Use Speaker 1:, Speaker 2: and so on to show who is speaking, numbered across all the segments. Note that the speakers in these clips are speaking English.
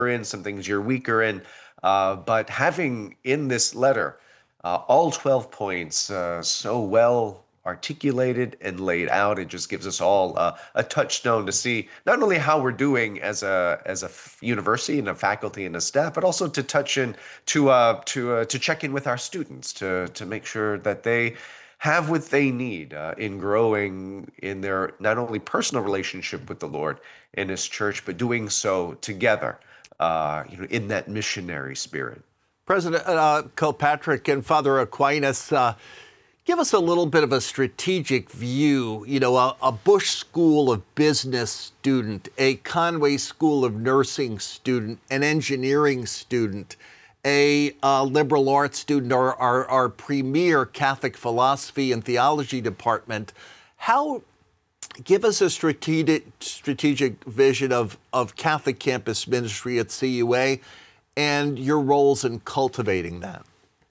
Speaker 1: in, some things you're weaker in. But having in this letter all 12 points so well articulated and laid out, it just gives us all a touchstone to see not only how we're doing as a university and a faculty and a staff, but also to touch in to check in with our students to make sure that they have what they need in growing in their not only personal relationship with the Lord and His church, but doing so together, in that missionary spirit.
Speaker 2: President Kilpatrick and Father Aquinas, give us a little bit of a strategic view. A Bush School of Business student, a Conway School of Nursing student, an engineering student, a liberal arts student, or our premier Catholic philosophy and theology department. Give us a strategic vision of Catholic campus ministry at CUA and your roles in cultivating that.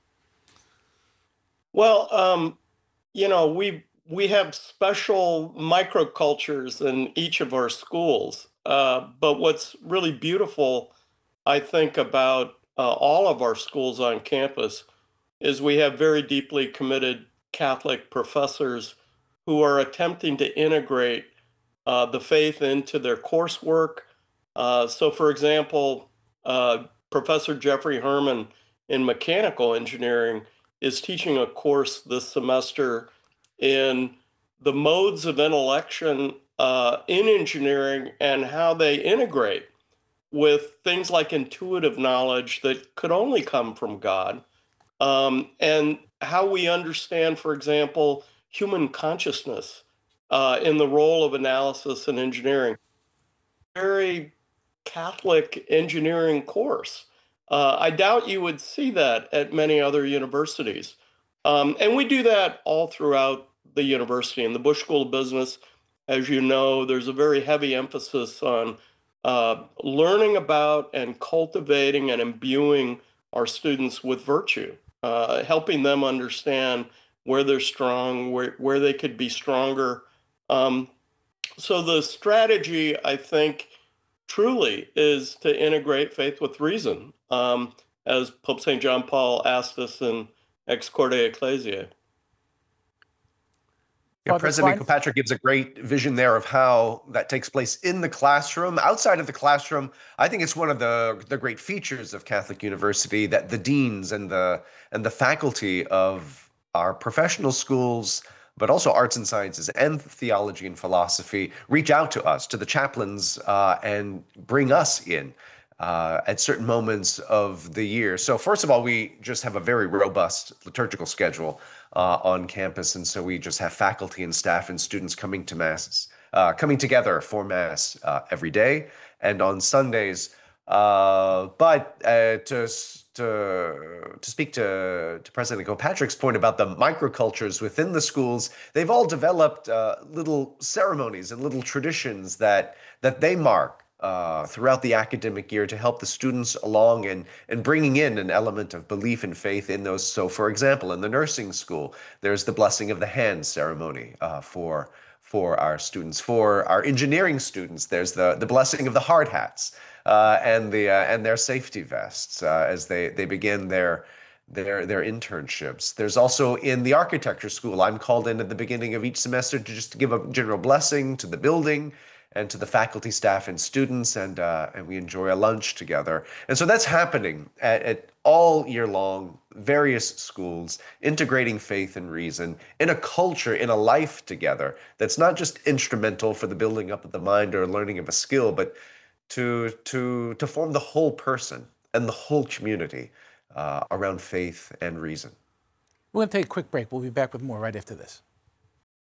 Speaker 3: Well, we have special microcultures in each of our schools. But what's really beautiful, I think, about all of our schools on campus is we have very deeply committed Catholic professors who are attempting to integrate the faith into their coursework. So, for example, Professor Jeffrey Herman in mechanical engineering is teaching a course this semester in the modes of intellection in engineering and how they integrate with things like intuitive knowledge that could only come from God, and how we understand, for example, human consciousness in the role of analysis and engineering. Very Catholic engineering course. I doubt you would see that at many other universities. And we do that all throughout the university. In the Bush School of Business, as you know, there's a very heavy emphasis on learning about and cultivating and imbuing our students with virtue, helping them understand where they're strong, where they could be stronger. So the strategy, I think, truly is to integrate faith with reason, as Pope St. John Paul asked us in Ex Corde Ecclesiae.
Speaker 1: Yeah, President Kilpatrick gives a great vision there of how that takes place in the classroom. Outside of the classroom, I think it's one of the great features of Catholic University that the deans and the faculty of our professional schools, but also arts and sciences and theology and philosophy, reach out to us, to the chaplains, and bring us in at certain moments of the year. So first of all, we just have a very robust liturgical schedule on campus. And so we just have faculty and staff and students coming to masses, coming together for mass every day and on Sundays. But to speak to President Kilpatrick's point about the microcultures within the schools, they've all developed little ceremonies and little traditions that they mark throughout the academic year to help the students along and bringing in an element of belief and faith in those. So, for example, in the nursing school, there's the blessing of the hands ceremony for our students. For our engineering students, there's the blessing of the hard hats and their safety vests as they begin their internships. There's also in the architecture school, I'm called in at the beginning of each semester to just give a general blessing to the building and to the faculty, staff, and students, and we enjoy a lunch together. And so that's happening at all year long, various schools, integrating faith and reason in a culture, in a life together that's not just instrumental for the building up of the mind or learning of a skill, but to form the whole person and the whole community around faith and reason.
Speaker 4: We're going to take a quick break. We'll be back with more right after this.